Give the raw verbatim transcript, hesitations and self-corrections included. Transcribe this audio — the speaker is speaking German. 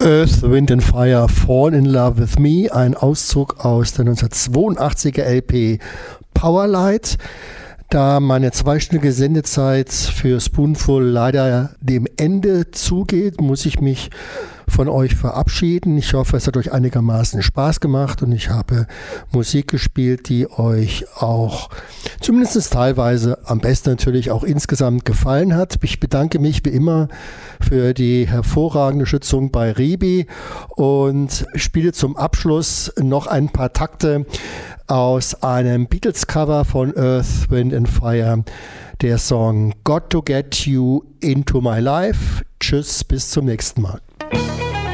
Earth, Wind and Fire, Fall in Love with Me, ein Auszug aus der neunzehnhundertzweiundachtziger L P Powerlight. Da meine zweistündige Sendezeit für Spoonful leider dem Ende zugeht, muss ich mich von euch verabschieden. Ich hoffe, es hat euch einigermaßen Spaß gemacht und ich habe Musik gespielt, die euch auch zumindest teilweise, am besten natürlich auch insgesamt gefallen hat. Ich bedanke mich wie immer für die hervorragende Schützung bei Ribi und spiele zum Abschluss noch ein paar Takte aus einem Beatles-Cover von Earth, Wind and Fire, der Song Got to Get You Into My Life. Tschüss, bis zum nächsten Mal.